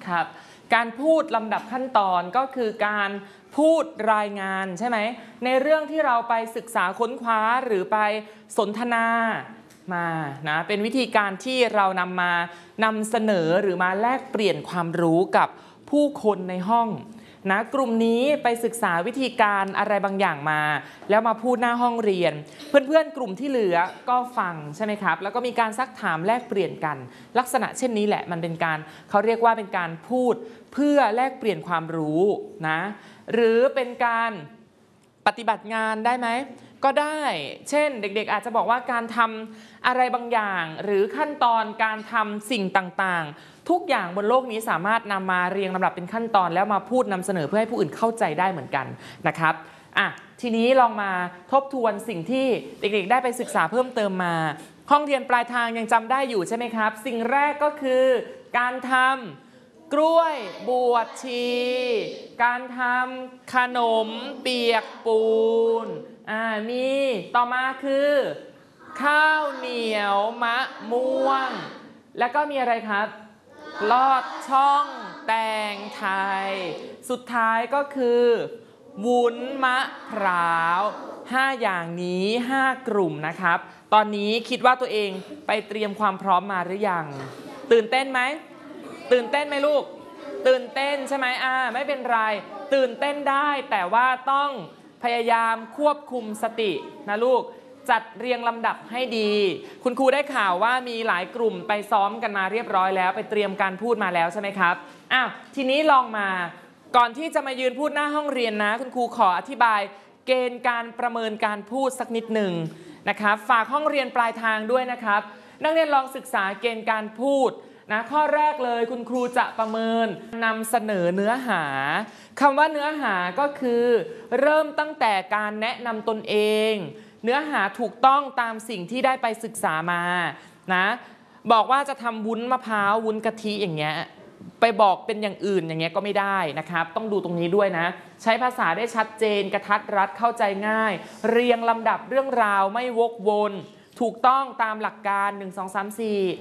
ครับการพูดลำดับขั้นตอนก็คือการพูดรายงานใช่ไหมในเรื่องที่เราไปศึกษาค้นคว้าหรือไปสนทนามานะเป็นวิธีการที่เรานำเสนอหรือมาแลกเปลี่ยนความรู้กับผู้คนในห้องนะกลุ่มนี้ไปศึกษาวิธีการอะไรบางอย่างมาแล้วมาพูดหน้าห้องเรียนเพื่อนๆกลุ่มที่เหลือก็ฟังใช่ไหมครับแล้วก็มีการซักถามแลกเปลี่ยนกันลักษณะเช่นนี้แหละมันเป็นการเขาเรียกว่าเป็นการพูดเพื่อแลกเปลี่ยนความรู้นะหรือเป็นการปฏิบัติงานได้ไหมก็ได้เช่นเด็กๆอาจจะบอกว่าการทำอะไรบางอย่างหรือขั้นตอนการทำสิ่งต่างๆทุกอย่างบนโลกนี้สามารถนำมาเรียงลำดับเป็นขั้นตอนแล้วมาพูดนำเสนอเพื่อให้ผู้อื่นเข้าใจได้เหมือนกันนะครับทีนี้ลองมาทบทวนสิ่งที่เด็กๆได้ไปศึกษาเพิ่มเติมมาห้องเรียนปลายทางยังจำได้อยู่ใช่ไหมครับสิ่งแรกก็คือการทำกล้วยบวชชีการทำขนมเปียกปูนมีต่อมาคือข้าวเหนียวมะม่วงแล้วก็มีอะไรครับลอดช่องแตงไทยสุดท้ายก็คือวุ้นมะพร้าว5อย่างนี้5กลุ่มนะครับตอนนี้คิดว่าตัวเองไปเตรียมความพร้อมมาหรือยังตื่นเต้นไหมตื่นเต้นไหมลูกตื่นเต้นใช่ไหมไม่เป็นไรตื่นเต้นได้แต่ว่าต้องพยายามควบคุมสตินะลูกจัดเรียงลำดับให้ดีคุณครูได้ข่าวว่ามีหลายกลุ่มไปซ้อมกันมาเรียบร้อยแล้วไปเตรียมการพูดมาแล้วใช่ไหมครับทีนี้ลองมาก่อนที่จะมายืนพูดหน้าห้องเรียนนะคุณครูขออธิบายเกณฑ์การประเมินการพูดสักนิดหนึ่งนะครับฝากห้องเรียนปลายทางด้วยนะครับนักเรียนลองศึกษาเกณฑ์การพูดนะข้อแรกเลยคุณครูจะประเมินนำเสนอเนื้อหาคำว่าเนื้อหาก็คือเริ่มตั้งแต่การแนะนำตนเองเนื้อหาถูกต้องตามสิ่งที่ได้ไปศึกษามานะบอกว่าจะทำวุ้นมะพร้าววุ้นกะทิอย่างเงี้ยไปบอกเป็นอย่างอื่นอย่างเงี้ยก็ไม่ได้นะครับต้องดูตรงนี้ด้วยนะใช้ภาษาได้ชัดเจนกระทัดรัดเข้าใจง่ายเรียงลำดับเรื่องราวไม่วกวนถูกต้องตามหลักการ1 2 3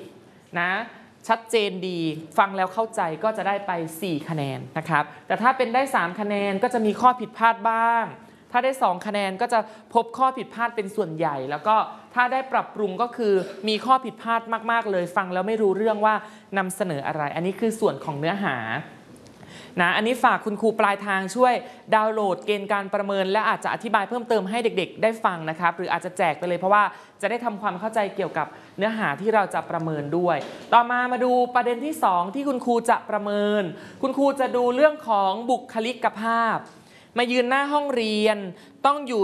4นะชัดเจนดีฟังแล้วเข้าใจก็จะได้ไป4คะแนนนะครับแต่ถ้าเป็นได้3คะแนนก็จะมีข้อผิดพลาดบ้างถ้าได้2คะแนนก็จะพบข้อผิดพลาดเป็นส่วนใหญ่แล้วก็ถ้าได้ปรับปรุงก็คือมีข้อผิดพลาดมากๆเลยฟังแล้วไม่รู้เรื่องว่านำเสนออะไรอันนี้คือส่วนของเนื้อหานะอันนี้ฝากคุณครูปลายทางช่วยดาวน์โหลดเกณฑ์การประเมินและอาจจะอธิบายเพิ่มเติมให้เด็กๆได้ฟังนะครับหรืออาจจะแจกไปเลยเพราะว่าจะได้ทำความเข้าใจเกี่ยวกับเนื้อหาที่เราจะประเมินด้วยต่อมาดูประเด็นที่2ที่คุณครูจะประเมินคุณครูจะดูเรื่องของบุคลิกภาพมายืนหน้าห้องเรียนต้องอยู่